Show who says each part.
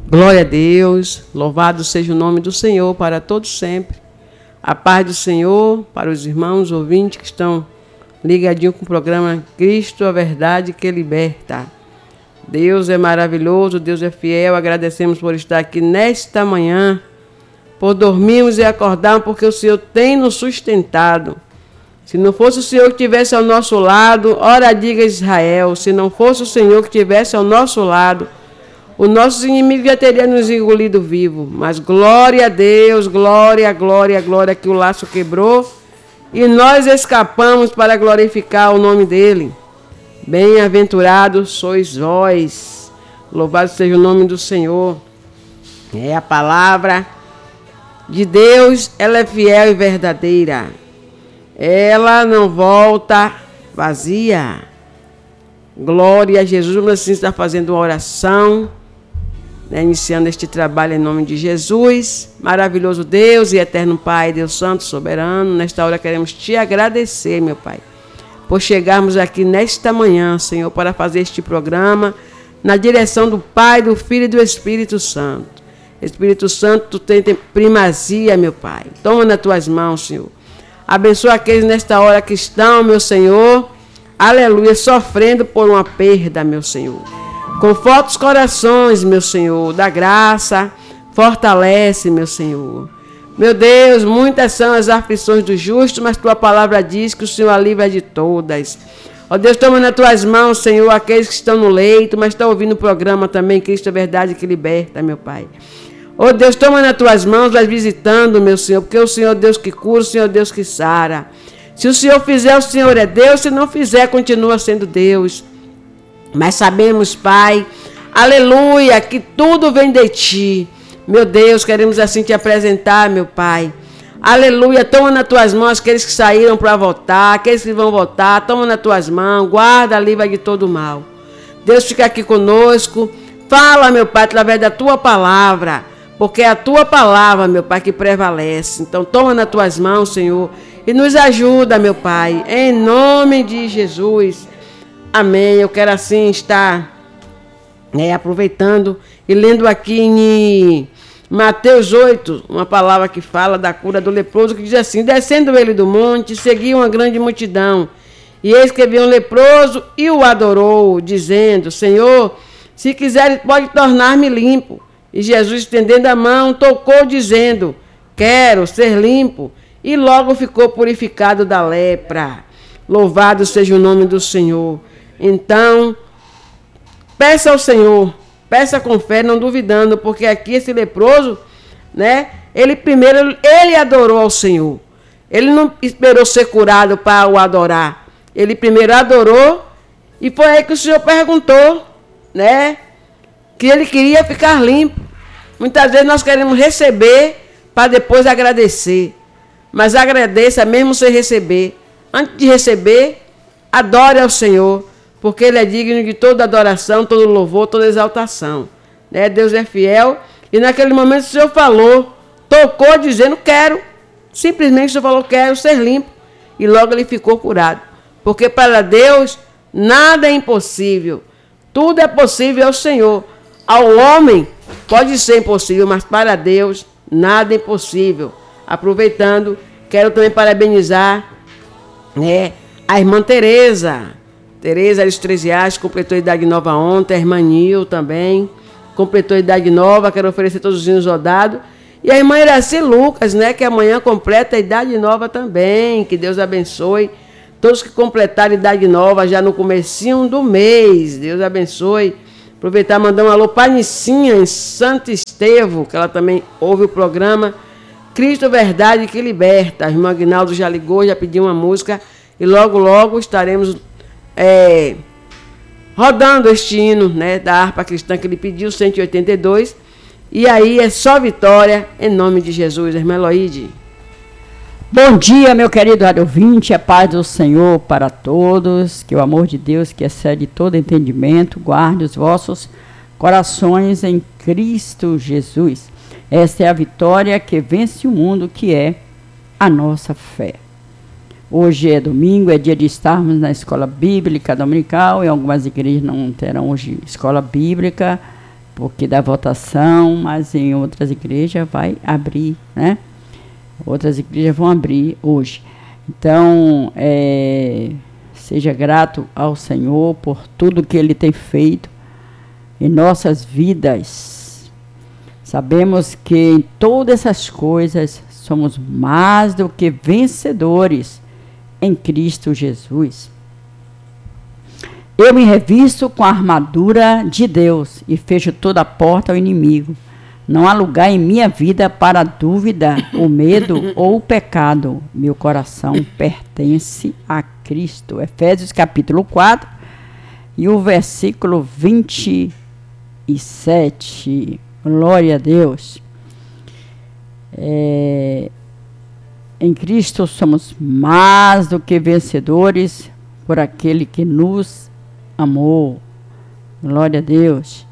Speaker 1: Glória a Deus, louvado seja o nome do Senhor para todos sempre. A paz do Senhor para os irmãos ouvintes que estão ligadinhos com o programa Cristo, a verdade que liberta. Deus é maravilhoso, Deus é fiel, agradecemos por estar aqui nesta manhã, por dormirmos e acordarmos, porque o Senhor tem nos sustentado. Se não fosse o Senhor que estivesse ao nosso lado, ora diga Israel, se não fosse o Senhor que estivesse ao nosso lado, os nossos inimigos já teriam nos engolido vivo. Mas glória a Deus, glória, glória, glória, que o laço quebrou e nós escapamos para glorificar o nome dele. Bem-aventurados sois vós, louvado seja o nome do Senhor. É a palavra de Deus, ela é fiel e verdadeira. Ela não volta vazia. Glória a Jesus. Vamos assim estar fazendo uma oração, iniciando este trabalho em nome de Jesus. Maravilhoso Deus e eterno Pai, Deus Santo, soberano. Nesta hora queremos te agradecer, meu Pai, por chegarmos aqui nesta manhã, Senhor, para fazer este programa na direção do Pai, do Filho e do Espírito Santo. Espírito Santo, tu tem primazia, meu Pai. Toma nas tuas mãos, Senhor. Abençoa aqueles nesta hora que estão, meu Senhor, aleluia, sofrendo por uma perda, meu Senhor. Conforta os corações, meu Senhor, da graça, fortalece, meu Senhor. Meu Deus, muitas são as aflições do justo, mas tua palavra diz que o Senhor a livra de todas. Ó Deus, toma nas tuas mãos, Senhor, aqueles que estão no leito, mas estão ouvindo o programa também, Cristo é verdade que liberta, meu Pai. Ó Deus, toma nas tuas mãos, vai visitando, meu Senhor, porque o Senhor é Deus que cura, o Senhor é Deus que sara. Se o Senhor fizer, o Senhor é Deus, se não fizer, continua sendo Deus. Mas sabemos, Pai, aleluia, que tudo vem de Ti. Meu Deus, queremos assim Te apresentar, meu Pai. Aleluia, toma nas Tuas mãos aqueles que saíram para votar, aqueles que vão votar, toma nas Tuas mãos, guarda, livra de todo mal. Deus, fica aqui conosco, fala, meu Pai, através da Tua palavra, porque é a Tua palavra, meu Pai, que prevalece. Então, toma nas Tuas mãos, Senhor, e nos ajuda, meu Pai, em nome de Jesus. Amém. Eu quero assim estar aproveitando e lendo aqui em Mateus 8, uma palavra que fala da cura do leproso, que diz assim: descendo ele do monte, seguia uma grande multidão, e eis que havia um leproso e o adorou, dizendo: Senhor, se quiseres, pode tornar-me limpo. E Jesus, estendendo a mão, tocou, dizendo: quero ser limpo. E logo ficou purificado da lepra. Louvado seja o nome do Senhor. Então, peça ao Senhor, peça com fé, não duvidando, porque aqui esse leproso, ele adorou ao Senhor. Ele não esperou ser curado para o adorar. Ele primeiro adorou e foi aí que o Senhor perguntou, que ele queria ficar limpo. Muitas vezes nós queremos receber para depois agradecer. Mas agradeça mesmo sem receber. Antes de receber, adore ao Senhor, porque Ele é digno de toda adoração, todo louvor, toda exaltação. Deus é fiel. E naquele momento o Senhor falou, tocou dizendo, quero. Simplesmente o Senhor falou, quero ser limpo. E logo ele ficou curado. Porque para Deus nada é impossível. Tudo é possível ao Senhor. Ao homem pode ser impossível, mas para Deus nada é impossível. Aproveitando, quero também parabenizar a irmã Tereza dos 13 anos, completou a idade nova ontem. A irmã Nil também completou a idade nova, quero oferecer todos os hinos rodados. E a irmã Iraci Lucas, que amanhã completa a idade nova também. Que Deus abençoe todos que completaram a idade nova já no comecinho do mês. Deus abençoe. Aproveitar e mandar um alô para Nicinha, em Santo Estevão, que ela também ouve o programa Cristo Verdade que Liberta. A irmã Aguinaldo já ligou, já pediu uma música. E logo, logo estaremos rodando este hino da harpa cristã que ele pediu, 182. E aí é só vitória, em nome de Jesus. Irmã Eloíde.
Speaker 2: Bom dia, meu querido rádio ouvinte, a paz do Senhor para todos, que o amor de Deus, que excede todo entendimento, guarde os vossos corações em Cristo Jesus. Esta é a vitória que vence o mundo, que é a nossa fé. Hoje é domingo, é dia de estarmos na escola bíblica dominical. Em algumas igrejas não terão hoje escola bíblica, porque da votação, mas em outras igrejas vai abrir, né? Outras igrejas vão abrir hoje. Então, seja grato ao Senhor por tudo que Ele tem feito em nossas vidas. Sabemos que em todas essas coisas somos mais do que vencedores em Cristo Jesus. Eu me revisto com a armadura de Deus e fecho toda a porta ao inimigo. Não há lugar em minha vida para a dúvida, o medo ou o pecado. Meu coração pertence a Cristo. Efésios capítulo 4 e o versículo 27. Glória a Deus. Em Cristo somos mais do que vencedores por aquele que nos amou. Glória a Deus.